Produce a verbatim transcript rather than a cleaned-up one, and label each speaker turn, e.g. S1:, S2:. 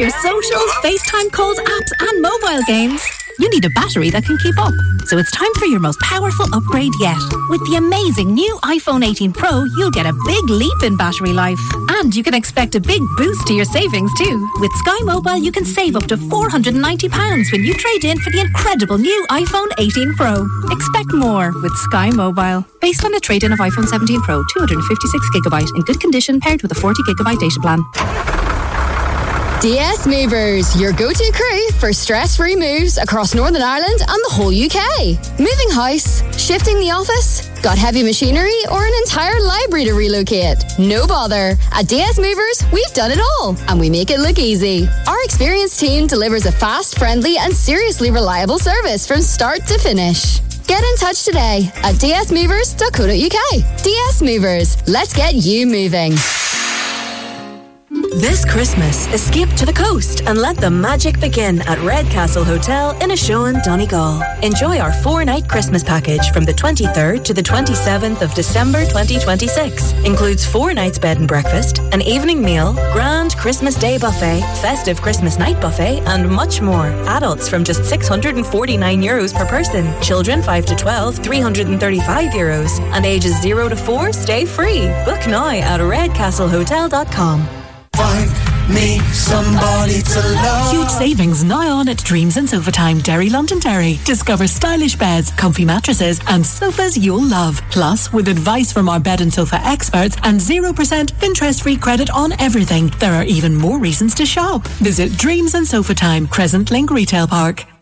S1: your socials, FaceTime calls, apps and mobile games. You need a battery that can keep up. So it's time for your most powerful upgrade yet. With the amazing new iPhone eighteen Pro, you'll get a big leap in battery life. And you can expect a big boost to your savings too. With Sky Mobile, you can save up to four hundred ninety pounds when you trade in for the incredible new iPhone eighteen Pro. Expect more with Sky Mobile. Based on a trade-in of iPhone seventeen Pro, two hundred fifty-six gigabyte in good condition paired with a forty gigabyte data plan.
S2: D S Movers, your go-to crew for stress-free moves across Northern Ireland and the whole U K. Moving house, shifting the office, got heavy machinery or an entire library to relocate? No bother. At D S Movers, we've done it all and we make it look easy. Our experienced team delivers a fast, friendly and seriously reliable service from start to finish. Get in touch today at d s movers dot co dot u k. D S Movers, let's get you moving.
S3: This Christmas, escape to the coast and let the magic begin at Redcastle Hotel in Ashoan, Donegal. Enjoy our four-night Christmas package from the twenty-third to the twenty-seventh of December twenty twenty-six. Includes four nights bed and breakfast, an evening meal, grand Christmas Day buffet, festive Christmas night buffet, and much more. Adults from just six hundred forty-nine euros per person. Children five to twelve, three hundred thirty-five euros. And ages zero to four stay free. Book now at redcastle hotel dot com.
S4: Find me somebody to love.
S5: Huge savings now on at Dreams and Sofa Time, Derry, Londonderry. Discover stylish beds, comfy mattresses and sofas you'll love. Plus, with advice from our bed and sofa experts and zero percent interest-free credit on everything, there are even more reasons to shop. Visit Dreams and Sofa Time, Crescent Link Retail Park.